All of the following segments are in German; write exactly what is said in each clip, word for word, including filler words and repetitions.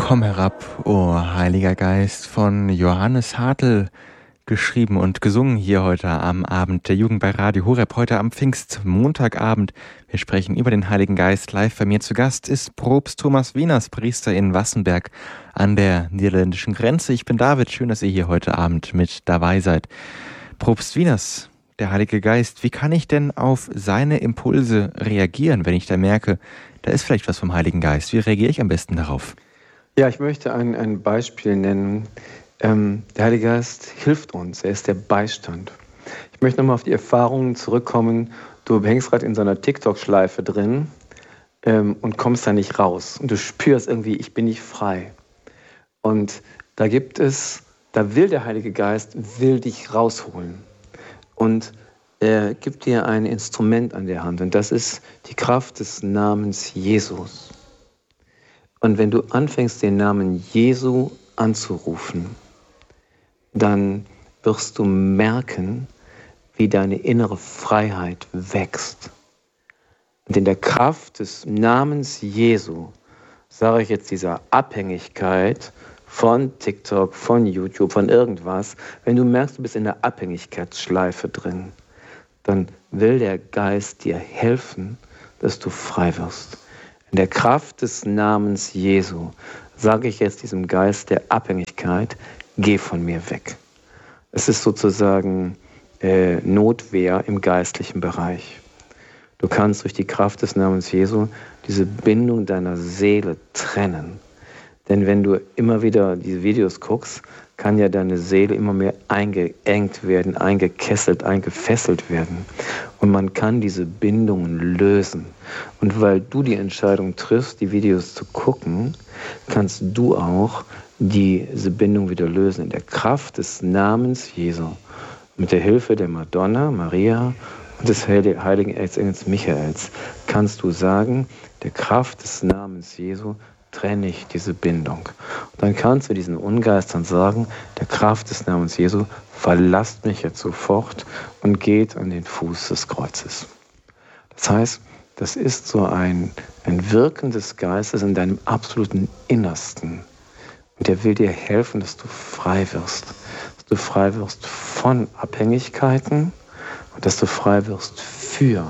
Komm herab, o Heiliger Geist, von Johannes Hartl geschrieben und gesungen hier heute am Abend der Jugend bei Radio Horeb, heute am Pfingstmontagabend. Wir sprechen über den Heiligen Geist. Live bei mir zu Gast ist Propst Thomas Wieners, Priester in Wassenberg an der niederländischen Grenze. Ich bin David, schön, dass ihr hier heute Abend mit dabei seid. Propst Wieners, der Heilige Geist, wie kann ich denn auf seine Impulse reagieren, wenn ich da merke, da ist vielleicht was vom Heiligen Geist? Wie reagiere ich am besten darauf? Ja, ich möchte ein, ein Beispiel nennen. Ähm, der Heilige Geist hilft uns, er ist der Beistand. Ich möchte nochmal auf die Erfahrungen zurückkommen. Du hängst gerade in so einer TikTok-Schleife drin ähm, und kommst da nicht raus. Und du spürst irgendwie, ich bin nicht frei. Und da gibt es, da will der Heilige Geist, will dich rausholen. Und er gibt dir ein Instrument an der Hand. Und das ist die Kraft des Namens Jesus. Und wenn du anfängst, den Namen Jesu anzurufen, dann wirst du merken, wie deine innere Freiheit wächst. Und in der Kraft des Namens Jesu, sage ich jetzt dieser Abhängigkeit von TikTok, von YouTube, von irgendwas, wenn du merkst, du bist in der Abhängigkeitsschleife drin, dann will der Geist dir helfen, dass du frei wirst. In der Kraft des Namens Jesu sage ich jetzt diesem Geist der Abhängigkeit, geh von mir weg. Es ist sozusagen äh, Notwehr im geistlichen Bereich. Du kannst durch die Kraft des Namens Jesu diese Bindung deiner Seele trennen. Denn wenn du immer wieder diese Videos guckst, kann ja deine Seele immer mehr eingeengt werden, eingekesselt, eingefesselt werden. Und man kann diese Bindungen lösen. Und weil du die Entscheidung triffst, die Videos zu gucken, kannst du auch diese Bindung wieder lösen. In der Kraft des Namens Jesu. Mit der Hilfe der Madonna, Maria und des heiligen Erzengels Michaels kannst du sagen, der Kraft des Namens Jesu trenne ich diese Bindung. Und dann kannst du diesen Ungeistern sagen, der Kraft des Namens Jesu, verlasst mich jetzt sofort und geht an den Fuß des Kreuzes. Das heißt, das ist so ein, ein Wirken des Geistes in deinem absoluten Innersten. Und der will dir helfen, dass du frei wirst. Dass du frei wirst von Abhängigkeiten und dass du frei wirst für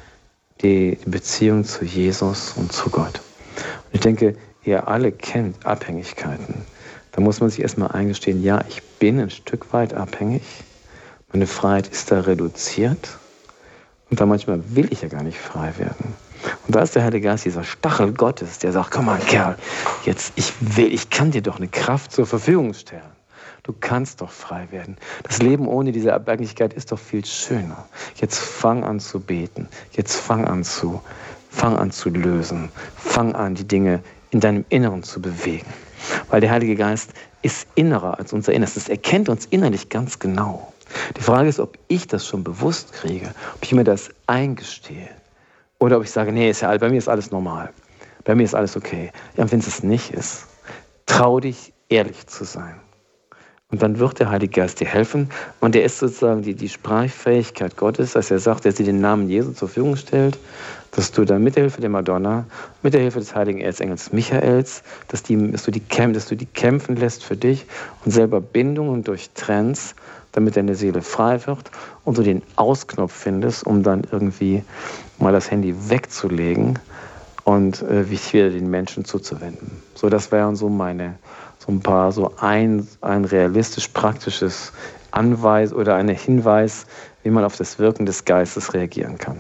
die Beziehung zu Jesus und zu Gott. Und ich denke, ihr alle kennt Abhängigkeiten. Da muss man sich erstmal eingestehen, ja, ich bin ein Stück weit abhängig. Meine Freiheit ist da reduziert. Und da manchmal will ich ja gar nicht frei werden. Und da ist der Heilige Geist, dieser Stachel Gottes, der sagt, komm mal, Kerl, jetzt, ich will, ich kann dir doch eine Kraft zur Verfügung stellen. Du kannst doch frei werden. Das Leben ohne diese Abhängigkeit ist doch viel schöner. Jetzt fang an zu beten. Jetzt fang an zu, fang an zu lösen. Fang an, die Dinge in deinem Inneren zu bewegen. Weil der Heilige Geist ist innerer als unser Innerstes. Er kennt uns innerlich ganz genau. Die Frage ist, ob ich das schon bewusst kriege, ob ich mir das eingestehe oder ob ich sage, nee, ist ja, bei mir ist alles normal. Bei mir ist alles okay. Ja, und wenn es nicht ist, trau dich, ehrlich zu sein. Und dann wird der Heilige Geist dir helfen. Und er ist sozusagen die, die Sprachfähigkeit Gottes, dass er sagt, dass er dir den Namen Jesu zur Verfügung stellt, dass du dann mit der Hilfe der Madonna, mit der Hilfe des heiligen Erzengels Michaels, dass, die, dass, du die, dass du die kämpfen lässt für dich und selber Bindungen durchtrennst, damit deine Seele frei wird und du den Ausknopf findest, um dann irgendwie mal das Handy wegzulegen und äh, sich wieder den Menschen zuzuwenden. So, das wären so meine, so ein paar, so ein, ein realistisch praktisches Anweis oder ein Hinweis, wie man auf das Wirken des Geistes reagieren kann.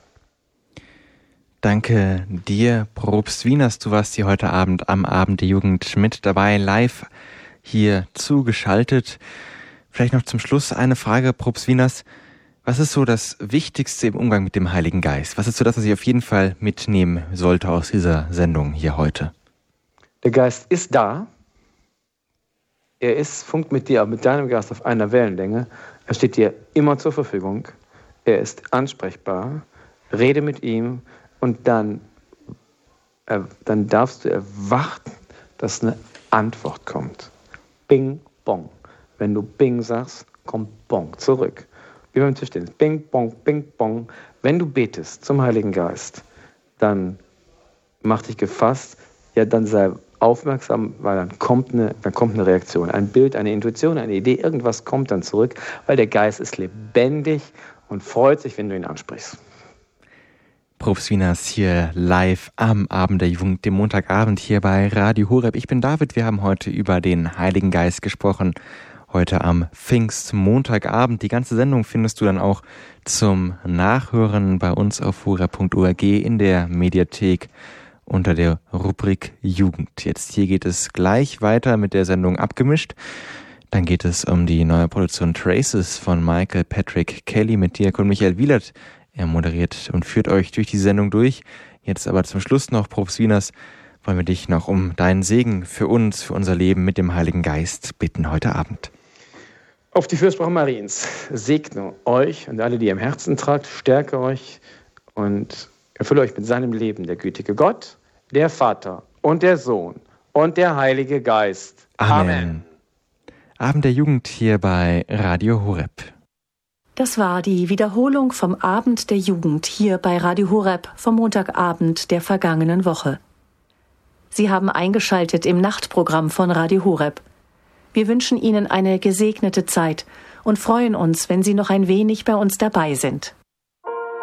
Danke dir, Propst Wieners. Du warst hier heute Abend am Abend der Jugend mit dabei, live hier zugeschaltet. Vielleicht noch zum Schluss eine Frage, Propst Wieners. Was ist so das Wichtigste im Umgang mit dem Heiligen Geist? Was ist so das, was ich auf jeden Fall mitnehmen sollte aus dieser Sendung hier heute? Der Geist ist da. Er ist, funkt mit dir, mit deinem Geist auf einer Wellenlänge. Er steht dir immer zur Verfügung. Er ist ansprechbar. Rede mit ihm. Und dann, äh, dann darfst du erwarten, dass eine Antwort kommt. Bing, bong. Wenn du Bing sagst, kommt Bong zurück. Wie beim Tischtennis. Bing, bong, bing, bong. Wenn du betest zum Heiligen Geist, dann mach dich gefasst, ja, dann sei aufmerksam, weil dann kommt eine, dann kommt eine Reaktion, ein Bild, eine Intuition, eine Idee, irgendwas kommt dann zurück, weil der Geist ist lebendig und freut sich, wenn du ihn ansprichst. Propst Wieners hier live am Abend der Jugend, dem Montagabend hier bei Radio Horeb. Ich bin David, wir haben heute über den Heiligen Geist gesprochen. Heute am Pfingstmontagabend. Die ganze Sendung findest du dann auch zum Nachhören bei uns auf horeb punkt org in der Mediathek unter der Rubrik Jugend. Jetzt hier geht es gleich weiter mit der Sendung Abgemischt. Dann geht es um die neue Produktion Traces von Michael Patrick Kelly mit Diakon Michael Wielert. Er moderiert und führt euch durch die Sendung durch. Jetzt aber zum Schluss noch, Propst Wieners, wollen wir dich noch um deinen Segen für uns, für unser Leben mit dem Heiligen Geist bitten heute Abend. Auf die Fürsprache Mariens segne euch und alle, die ihr im Herzen tragt, stärke euch und erfülle euch mit seinem Leben, der gütige Gott, der Vater und der Sohn und der Heilige Geist. Amen. Amen. Abend der Jugend hier bei Radio Horeb. Das war die Wiederholung vom Abend der Jugend hier bei Radio Horeb vom Montagabend der vergangenen Woche. Sie haben eingeschaltet im Nachtprogramm von Radio Horeb. Wir wünschen Ihnen eine gesegnete Zeit und freuen uns, wenn Sie noch ein wenig bei uns dabei sind.